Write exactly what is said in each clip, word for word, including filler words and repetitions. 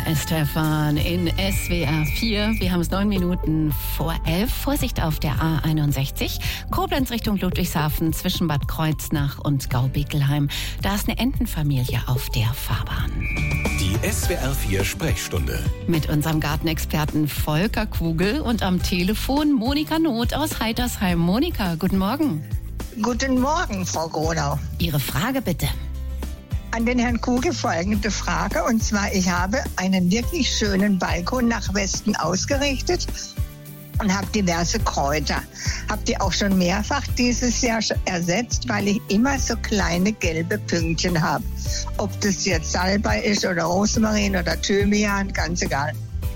Stefan in S W R vier. Wir haben es neun Minuten vor elf. Vorsicht auf der A einundsechzig. Koblenz Richtung Ludwigshafen zwischen Bad Kreuznach und Gaubickelheim. Da ist eine Entenfamilie auf der Fahrbahn. Die S W R vier Sprechstunde. Mit unserem Gartenexperten Volker Kugel und am Telefon Monika Not aus Heitersheim. Monika, guten Morgen. Guten Morgen, Frau Gronau. Ihre Frage bitte. An den Herrn Kugel folgende Frage. Und zwar, ich habe einen wirklich schönen Balkon nach Westen ausgerichtet und habe diverse Kräuter. Habe die auch schon mehrfach dieses Jahr ersetzt, weil ich immer so kleine gelbe Pünktchen habe. Ob das jetzt Salbei ist oder Rosmarin oder Thymian, ganz egal.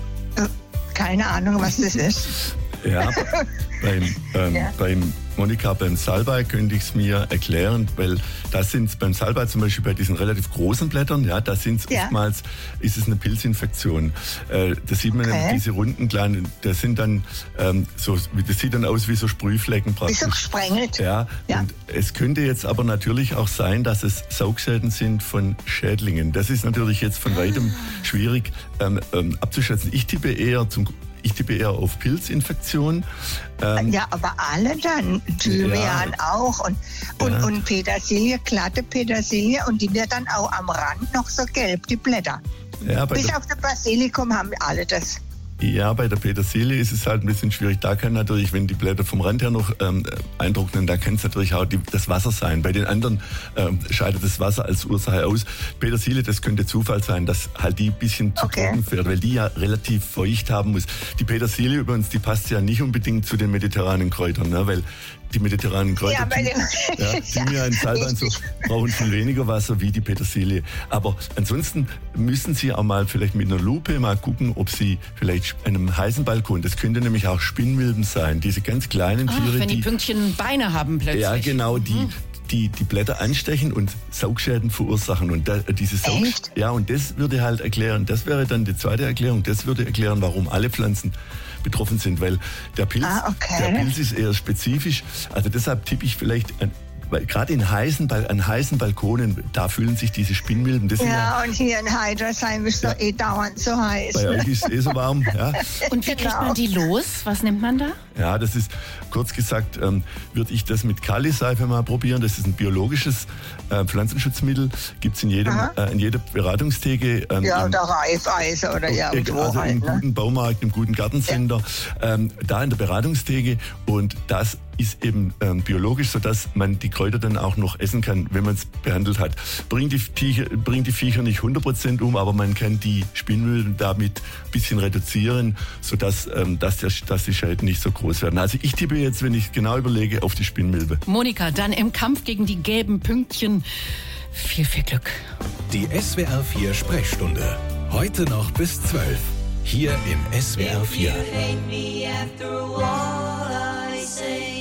Keine Ahnung, was das ist. Ja, beim, ähm, Ja. beim Monika, beim Salbei könnte ich es mir erklären, weil da sind beim Salbei zum Beispiel bei diesen relativ großen Blättern, ja, da sind Ja. oftmals, ist es eine Pilzinfektion. Äh, das sieht man, Okay. diese runden kleinen, das sind dann ähm, so, das sieht dann aus wie so Sprühflecken Ist so praktisch. gesprengelt. Ja, Ja. und es könnte jetzt aber natürlich auch sein, dass es Saugschäden sind von Schädlingen. Das ist natürlich jetzt von weitem schwierig ähm, ähm, abzuschätzen. Ich tippe eher zum Ich tippe eher auf Pilzinfektion. Ähm, Ja, aber alle dann. Thymian auch und, und, Ja. und Petersilie, glatte Petersilie und die wird dann auch am Rand noch so gelb, die Blätter. ja, bei Bis der, auf das Basilikum haben alle das. ja, bei der Petersilie ist es halt ein bisschen schwierig. Da kann natürlich, wenn die Blätter vom Rand her noch ähm, eintrocknen, da kann es natürlich auch die, das Wasser sein. Bei den anderen ähm, scheidet das Wasser als Ursache aus. Petersilie, das könnte Zufall sein, dass halt die ein bisschen zu Okay. trocken wird, weil die ja relativ feucht haben muss. Die Petersilie übrigens, die passt ja nicht unbedingt zu den mediterranen Kräutern, ne? Weil die mediterranen Kräuter, Ja, bei den- ja, Thymian, Salbei und so, brauchen viel weniger Wasser wie die Petersilie. Aber ansonsten müssen Sie auch mal vielleicht mit einer Lupe mal gucken, ob Sie vielleicht an einem heißen Balkon, das könnte nämlich auch Spinnmilben sein, diese ganz kleinen Ach, Tiere, wenn die die, Pünktchen Beine haben plötzlich. ja genau, die die die Blätter anstechen und Saugschäden verursachen und da, diese Saug Echt? ja, und das würde halt erklären, das wäre dann die zweite Erklärung, das würde erklären, warum alle Pflanzen betroffen sind, weil der Pilz, Ah, okay. der Pilz ist eher spezifisch, also deshalb tippe ich vielleicht an, weil gerade in heißen, Bal- an heißen Balkonen, da fühlen sich diese Spinnmilben, das sind ja, Ja, und hier in Heidersheim ist doch eh dauernd so heiß. bei euch ist es eh so warm, ja. Und wie kriegt Genau. man die los? Was nimmt man da? Ja, das ist, kurz gesagt, ähm, würde ich das mit Kali-Seife mal probieren. Das ist ein biologisches äh, Pflanzenschutzmittel. Gibt es in, jedem, Aha. äh, in jeder Beratungstheke. Ähm, Ja, im- oder Reifeise oder irgendwo also halt. im Ne? guten Baumarkt, im guten Gartencenter, ähm, da in der Beratungstheke. Und das ist eben ähm, biologisch, sodass man die Kräuter dann auch noch essen kann, wenn man es behandelt hat. Bringt die, Viecher, bringt die Viecher nicht hundert Prozent um, aber man kann die Spinnmilben damit ein bisschen reduzieren, sodass ähm, dass, der, dass die Schäden nicht so groß werden. Also ich tippe jetzt, wenn ich genau überlege, auf die Spinnmilbe. Monika, dann im Kampf gegen die gelben Pünktchen. Viel, viel Glück. Die S W R vier Sprechstunde. Heute noch bis zwölf. Hier im S W R vier. Hate me after all I say.